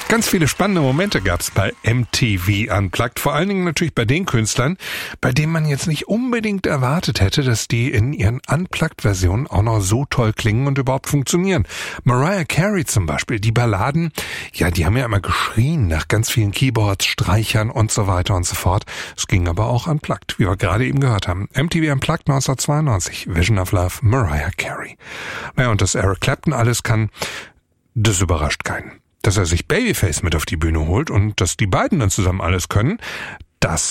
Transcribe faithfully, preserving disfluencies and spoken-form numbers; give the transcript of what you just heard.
Ganz viele spannende Momente gab's bei M T V Unplugged, vor allen Dingen natürlich bei den Künstlern, bei denen man jetzt nicht unbedingt erwartet hätte, dass die in ihren Unplugged-Versionen auch noch so toll klingen und überhaupt funktionieren. Mariah Carey zum Beispiel, die Balladen, ja, die haben ja immer geschrien nach ganz vielen Keyboards, Streichern und so weiter und so fort. Es ging aber auch Unplugged, wie wir gerade eben gehört haben. M T V Unplugged neunzehnhundertzweiundneunzig, Vision of Love, Mariah Carey. Naja, und dass Eric Clapton alles kann, das überrascht keinen. Dass er sich Babyface mit auf die Bühne holt und dass die beiden dann zusammen alles können, das